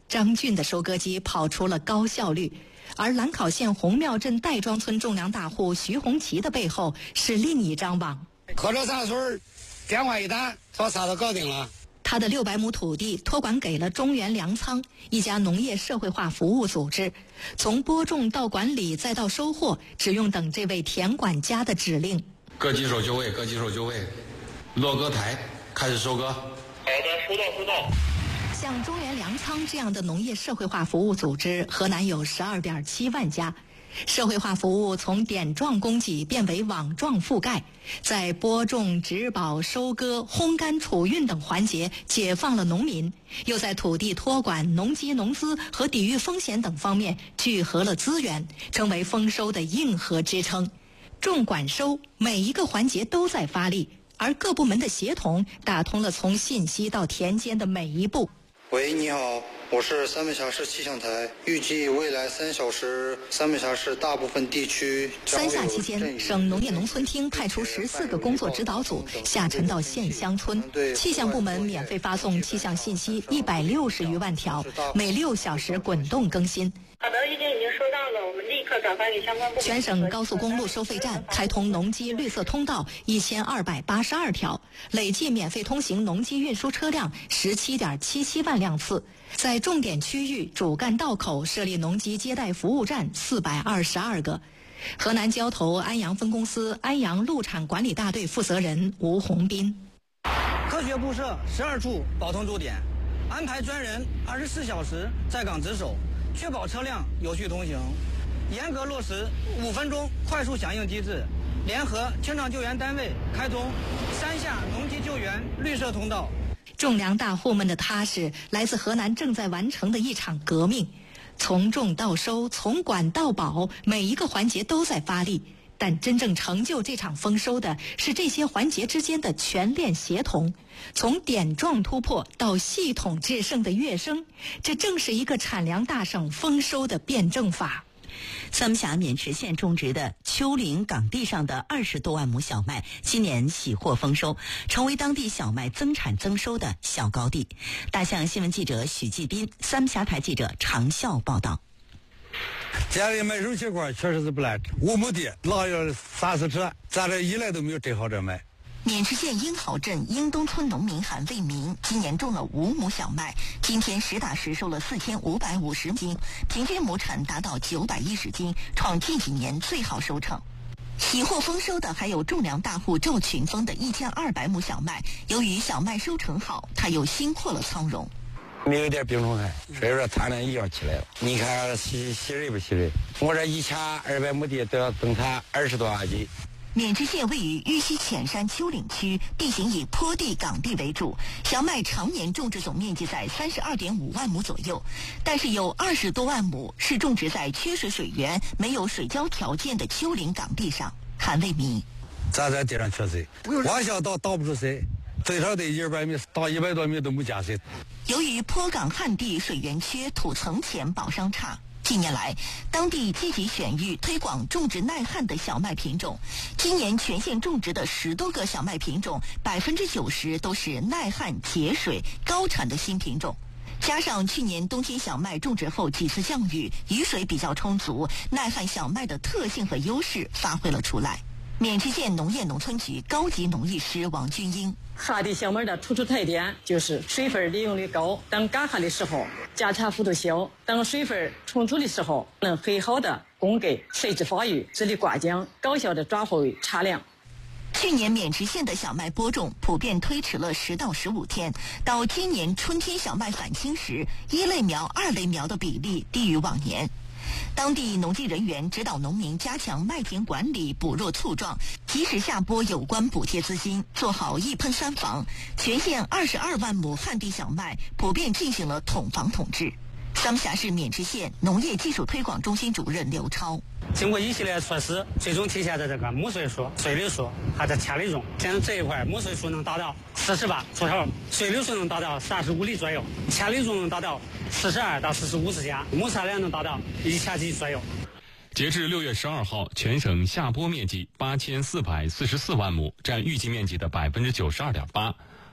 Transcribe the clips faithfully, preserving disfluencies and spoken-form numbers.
张俊的收割机跑出了高效率。而兰考县红庙镇戴庄村种粮大户徐红旗的背后是另一张网。 喝着啥水，电话一打，把啥都搞定了。 他的六百亩土地托管给了中原粮仓，一家农业社会化服务组织，从播种到管理再到收获，只用等这位田管家的指令。 各机手就位，各机手就位，落割台，开始收割。好的，收到收到。 像中原粮仓这样的农业社会化服务组织，河南有十二点七万家。社会化服务从点状供给变为网状覆盖，在播种、植保、收割、烘干、储运等环节解放了农民，又在土地托管、农机农资和抵御风险等方面聚合了资源，成为丰收的硬核支撑。种管收每一个环节都在发力，而各部门的协同打通了从信息到田间的每一步。 喂，你好，我是三门峡市气象台，预计未来三小时，三门峡市大部分地区。 三下期间，省农业农村厅派出十四个工作指导组下沉到县乡村，气象部门免费发送气象信息一百六十余万条，每六小时滚动更新。 好的，意见已经收到了，我们立刻转发给相关部门。 全省高速公路收费站开通农机绿色通道一千二百八十二条，累计免费通行农机运输车辆十七点七七万辆次。在重点区域主干道口设立农机接待服务站四百二十二个。河南交投安阳分公司安阳路产管理大队负责人吴红斌。 科学布设十二处保通驻点，安排专人二十四小时在岗值守，确保车辆有序通行，严格落实五分钟快速响应机制，联合清场救援单位开通三下农机救援绿色通道。 种粮大户们的踏实来自河南正在完成的一场革命，从种到收，从管到保，每一个环节都在发力。但真正成就这场丰收的是这些环节之间的全链协同，从点状突破到系统制胜的跃升，这正是一个产粮大省丰收的辩证法。 三门峡渑池县种植的丘陵岗地上的二十多万亩小麦，今年喜获丰收，成为当地小麦增产增收的小高地。大象新闻记者许继斌，三门峡台记者常笑报道。 家里卖肉气罐确实是不难吃，五亩地拉了三四车，咱这一来都没有真好这麦。 渑池县英豪镇英东村农民韩卫民今年种了五亩小麦，今天实打实收了四千五百五十斤，平均亩产达到九百一十斤，创近几年最好收成。喜获丰收的还有种粮大户赵群峰的一千二百亩小麦，由于小麦收成好，他又新扩了仓容。 没有一点病虫害，所以说产量一样起来了。你看喜喜人不喜人？我这一千二百亩地都要增产二十多万斤。 渑池县位于玉溪浅山丘陵区，地形以坡地、岗地为主，小麦常年种植总面积在三十二点五万亩左右，但是有二十多万亩是种植在缺水水源、没有水浇条件的丘陵岗地上。韩卫民， 咱这地上缺水，往下倒倒不出水，最少得一百米到一百多米都没加水。 由于坡岗旱地水源缺、土层浅、保墒差，近年来，当地积极选育推广种植耐旱的小麦品种。今年全县种植的十多个小麦品种，百分之九十都是耐旱、节水、高产的新品种。加上去年冬天小麦种植后几次降雨，雨水比较充足，耐旱小麦的特性和优势发挥了出来。渑池县农业农村局高级农艺师王军英。 旱地小麦的突出特点就是水分利用率高，等干旱的时候价产幅度小，等水分充足的时候能很好的供给水质发育，智力挂浆，高效的转化为产粮。 去年渑池县的小麦播种普遍推迟了十到十五天，到今年春天小麦返青时，一类苗、二类苗的比例低于往年。当地农技人员指导农民加强麦田管理，补弱促壮，及时下拨有关补贴资金，做好一喷三防。全县二十二万亩旱地小麦普遍进行了统防统治。三门峡市渑池县农业技术推广中心主任刘超， 经过一系列措施，最终体现在这个亩穗数、水流数还在千里中。现在这一块亩穗数能达到四十八出头，水流数能达到三十五里左右，千里中能达到四十二到四十五之间，亩产量能达到一千斤左右。 截至六月十二号，全省下播面积八千四百四十四万亩，占预计面积的百分之九十二点八。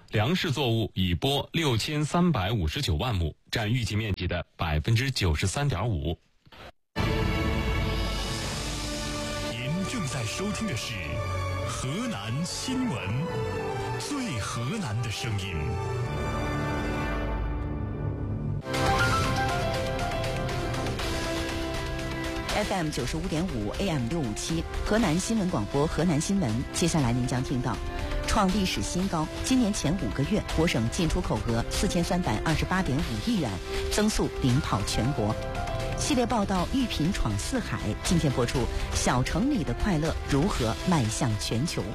粮食作物已播六千三百五十九万亩，占预计面积的百分之九十三点五。 您正在收听的是河南新闻，最河南的声音。 F M 九十五点五 A M 六五七，河南新闻广播，河南新闻。接下来您将听到，创历史新高。今年前五个月，我省进出口额四千三百二十八点五亿元，增速领跑全国。系列报道《育贫闯四海》，今天播出。小城里的快乐如何迈向全球？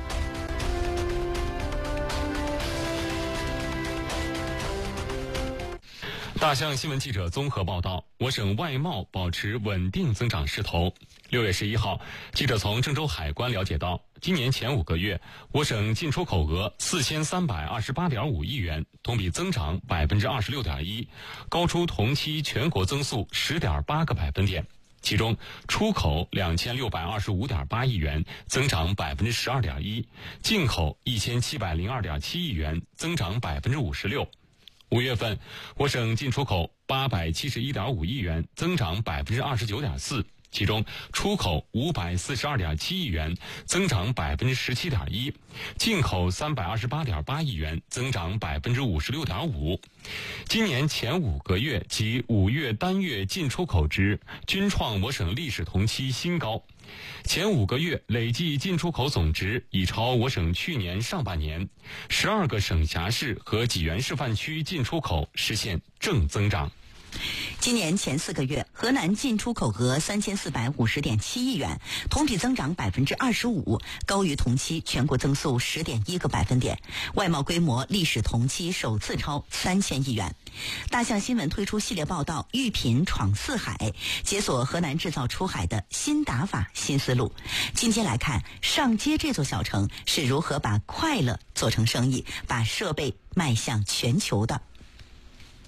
大象新闻记者综合报道，我省外贸保持稳定增长势头。六月十一号，记者从郑州海关了解到，今年前五个月，我省进出口额四千三百二十八点五亿元，同比增长百分之二十六点一，高出同期全国增速十点八个百分点。其中，出口两千六百二十五点八亿元，增长百分之十二点一；进口一千七百零二点七亿元，增长百分之五十六。五月份，我省进出口八百七十一点五亿元，增长百分之二十九点四。其中，出口五百四十二点七亿元，增长百分之十七点一；进口三百二十八点八亿元，增长百分之五十六点五。今年前五个月及五月单月进出口值均创我省历史同期新高。前五个月累计进出口总值已超我省去年上半年，十二个省辖市和济源示范区进出口实现正增长。 今年前四个月，河南进出口额三千四百五十点七亿元，同比增长百分之二十五，高于同期全国增速十点一个百分点，外贸规模历史同期首次超三千亿元。大象新闻推出系列报道《育贫闯四海》，解锁河南制造出海的新打法、新思路。今天来看上街这座小城是如何把快乐做成生意，把设备迈向全球的。